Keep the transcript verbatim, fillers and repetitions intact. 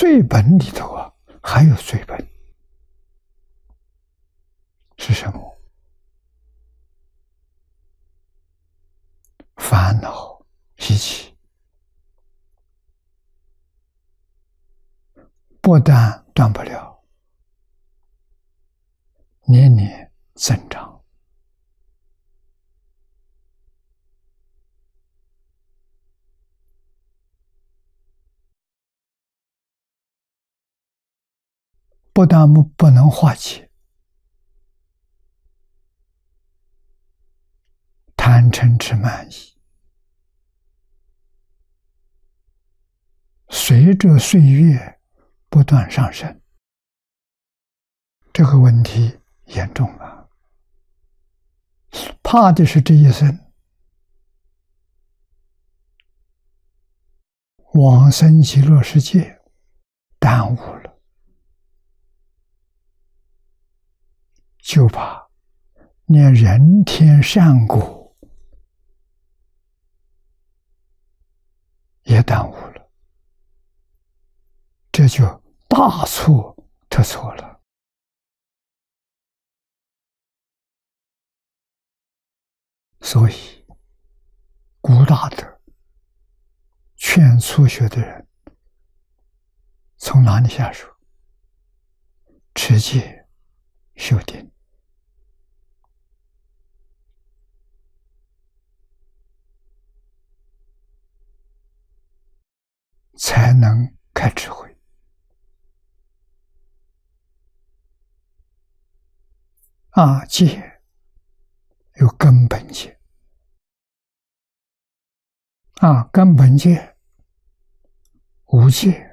最本里头啊，还有最本是什么？烦恼习气，不但断不了，年年增长。不但不不能化解，贪嗔痴慢疑，随着岁月不断上升，这个问题严重了。怕的是这一生往生极乐世界耽误了，就怕连人天善果也耽误了，这就大错特错了。所以古大德劝初学的人从哪里下手？持戒修定，才能开智慧。啊，戒有根本戒，啊，根本戒无戒